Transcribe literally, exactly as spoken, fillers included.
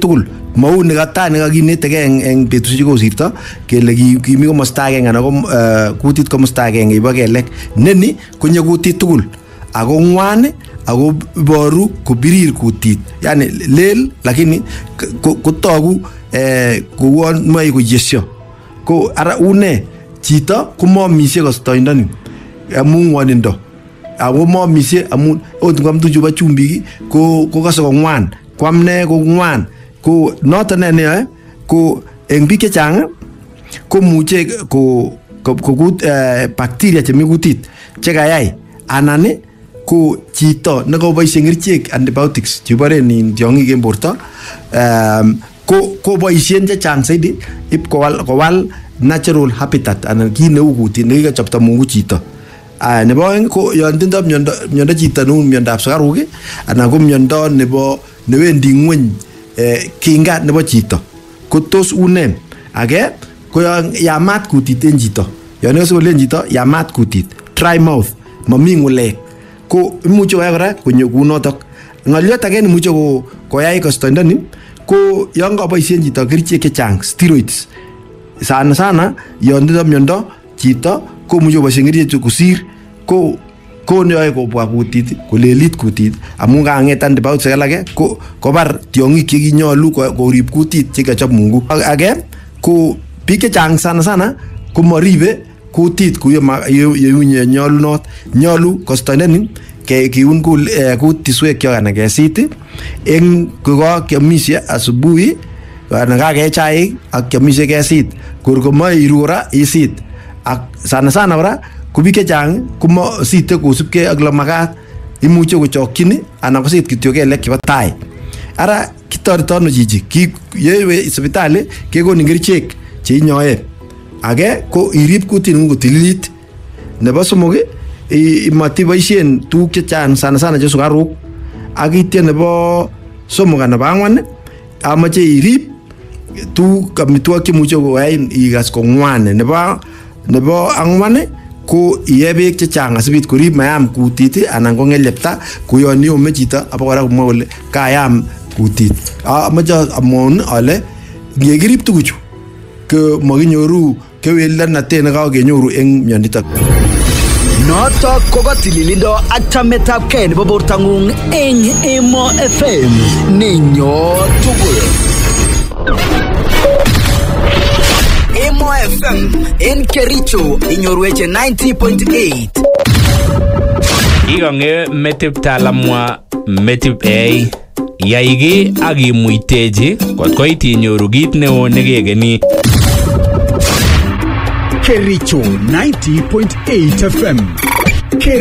tugul mau ni kata ni kakinetege eng eng betusiek kosirto kele kimi komosta agenge anan ko kutit komosta agenge ibo kelek neni konye kutit tugul ako ngwan ako boru kubirir kutit yani lel lakini kotogu eh kuwon mai kuyesyo ko ara une chito komomisie kostoindoni amun ngwonindo ako momisie amun ot ngam tuju ba chumbiki ko ko kaso ngwan kwamne ko ngwan ko noto ne ne ko eng biik chechang ko muche ko ko kut bacteria chemi kutit chekayai anan ko chito nekoboisie ngerichek antibiotics cheboren in tiong'ik en borto ko ko boisien chechang zaidi ip kowal kowal natural habitat anan kit neu kutit nekikachopto Mungu chito. Ah nebo aeng ko yon tindo miondo miondo chito neu miondab sukaruk anan ko miondo nebo newendi ngweny eh kinga nebo chito ko tos unen age ko yon yamat kutit en chito yon ikose kolen chito yamat kutit dry mouth mami ngulek ko imuche koyai kora konyo kunotok ngoliot age imuche ko koyai kostoindoni ko yon kaboisien chito kerichek chechang steroids sana sana yon tindo miondo chito ko muche koboisien kerichek kusir ko ko neyoe kobwa kutit kolelit kutit amun kanget antibiotics alake ko kobar tiong'ik chekinyolu korib kutit chekachop Mungu age ko biik chechang sana sana komoribe kutit kuyo ye nyolunot nyolu kostoindeni ke kiun kul kutiswek kyok anan kesit eng kokakiamisie asubuhi anan kakee chaik ak kiamisie kesit kor komoe iru kora isit ak sana sana kora ko biik chechang komosite kosubkei ak lamakat imuche kochokyin anan kosit kityo kelek chebo tai ara kitoreto ano chichi yewe sipitali kekonin kerichek cheinyoe age ko irib kuting'ung kotililit nebo somok imatiboisien tuguk chechang sana sana che sukaruk ak ityo nebo somok anan nebo ang'wan amache irib tuguk amitwogik chemuche koyain ikas kong'wan nebo nebo ang'wan ko iye beek chechang asibit korib mayam kutit anan ko ng'elyepta koyon iome chito abokora komwa kole kayam kutit amache amwaun ale ngekirib tuguchu ko makinyoru kewelnatet nekakenyoru eng mionitok. Notok ko katililindo ak chametabgei nebo bortang'ung eng Emo F M nenyo tugul. Emo F M en Kericho inyorweche ninety point eight. Igange metip talamwa metip A yaigi ak imuiteji kot koit inyoru kit neo nekekeni. Kericho ninety point eight F M.